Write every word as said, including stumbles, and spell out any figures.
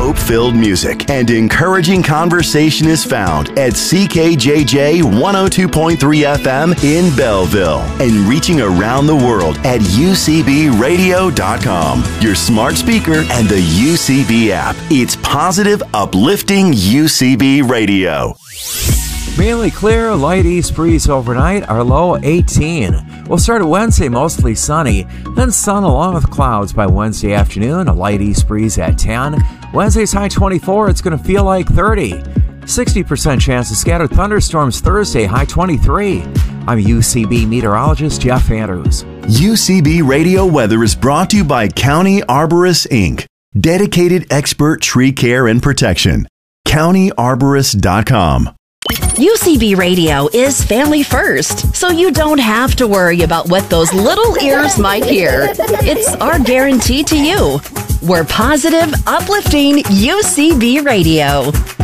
hope-filled music and encouraging conversation is found at C K J J one oh two point three F M in Belleville and reaching around the world at U C B radio dot com, your smart speaker, and the U C B app. It's positive, uplifting U C B radio. Mainly clear, light east breeze overnight, our low eighteen. We'll start at Wednesday mostly sunny, then sun along with clouds by Wednesday afternoon, a light east breeze at ten. Wednesday's high twenty-four, it's going to feel like thirty. sixty percent chance of scattered thunderstorms Thursday, high twenty-three. I'm U C B meteorologist Jeff Andrews. U C B Radio Weather is brought to you by County Arborists, Incorporated. Dedicated expert tree care and protection. county arborist dot com. U C B Radio is family first, so you don't have to worry about what those little ears might hear. It's our guarantee to you. We're positive, uplifting U C B Radio.